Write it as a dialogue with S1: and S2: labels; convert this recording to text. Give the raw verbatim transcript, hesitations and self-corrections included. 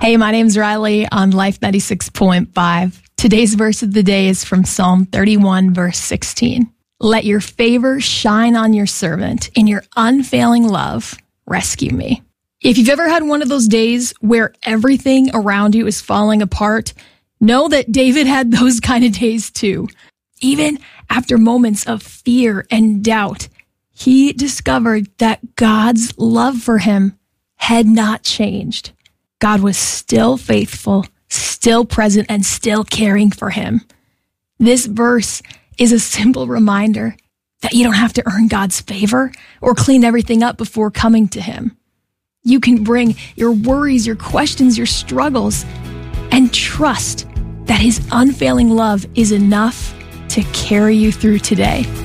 S1: Hey, my name's Riley on Life ninety-six point five. Today's verse of the day is from Psalm thirty-one, verse sixteen. Let your favor shine on your servant. In your unfailing love, rescue me. If you've ever had one of those days where everything around you is falling apart, know that David had those kind of days too. Even after moments of fear and doubt, he discovered that God's love for him had not changed. God was still faithful, still present, and still caring for him. This verse is a simple reminder that you don't have to earn God's favor or clean everything up before coming to him. You can bring your worries, your questions, your struggles, and trust that his unfailing love is enough to carry you through today.